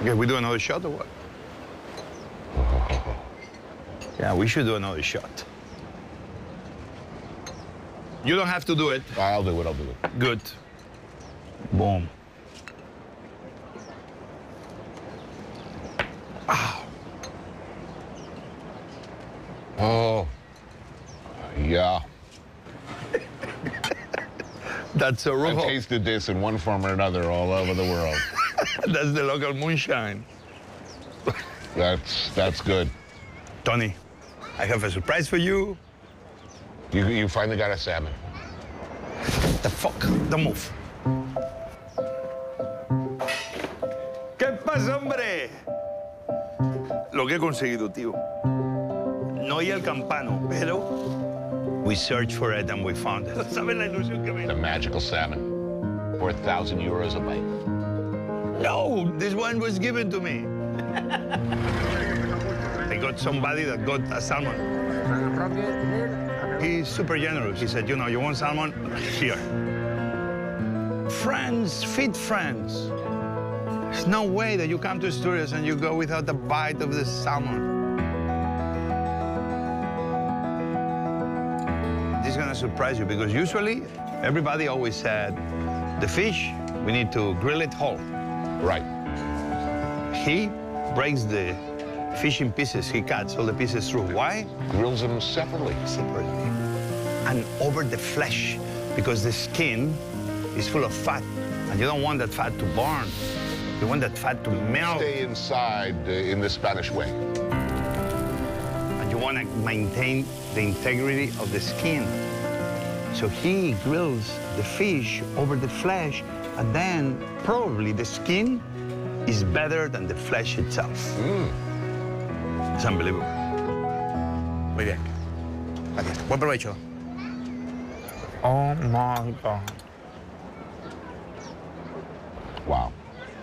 Okay, we do another shot or what? Yeah, we should do another shot. You don't have to do it. I'll do it, I'll do it. Good. Boom. Ah. Oh, yeah. That's a I've rojo. tasted this in one form or another all over the world. That's the local moonshine. That's good. Tony, I have a surprise for you. You finally got a salmon. The fuck? Don't move. ¿Qué pasa, hombre? Lo que he conseguido, tío. No hay el campano, pero we searched for it and we found it. ¿Sabes la ilusión que me The magical salmon. 4,000 euros a bite. No, this one was given to me. I got somebody that got a salmon. He's super generous. He said, you know, you want salmon? Here. Friends feed friends. There's no way that you come to Asturias and you go without a bite of the salmon. This is gonna surprise you because usually everybody always said, the fish, we need to grill it whole. Right. He breaks the fish in pieces. He cuts all the pieces through. Why? Grills them separately. Separately. And over the flesh, because the skin is full of fat, and you don't want that fat to burn. You want that fat to melt. Stay inside in the Spanish way. And you want to maintain the integrity of the skin. So he grills the fish over the flesh, and then probably the skin is better than the flesh itself. It's unbelievable. Muy bien. Gracias. Buen provecho. Oh my God. Wow.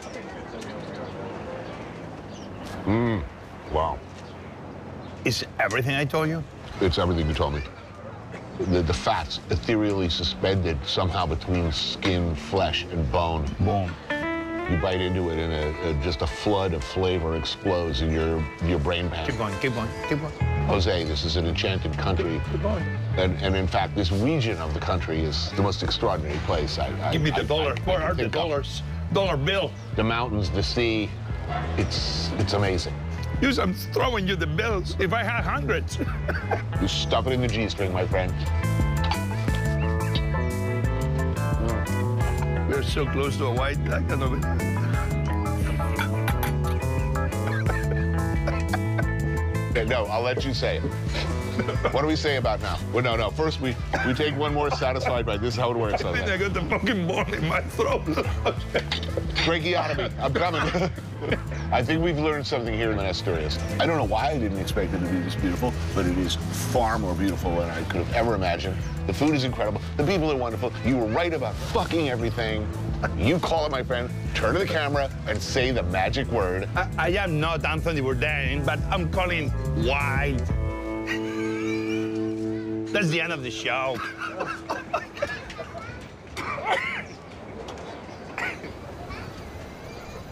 Wow. Is everything I told you? It's everything you told me. The fat's ethereally suspended somehow between skin, flesh, and bone. Boom. You bite into it, and just a flood of flavor explodes in your brain pan. Keep going, keep going, keep going. Jose, this is an enchanted country. Keep going. And in fact, this region of the country is the most extraordinary place. Give me the dollar. Where are the think of. dollars? Dollar bill. The mountains, the sea, it's amazing. Use, I'm throwing you the bills. If I had hundreds. You stuff it in the G-string, my friend. We're so close to a white. I cannot. Okay, no, I'll let you say it. What do we say about now? Well, no. First, we take one more satisfied bite. This is how it works. I think I got the fucking ball in my throat. Tracheotomy. I'm coming. I think we've learned something here in Asturias. I don't know why I didn't expect it to be this beautiful, but it is far more beautiful than I could have Ever imagine. The food is incredible. The people are wonderful. You were right about fucking everything. You call it, my friend, turn to the camera, and say the magic word. I am not Anthony Bourdain, but I'm calling wild. That's the end of the show.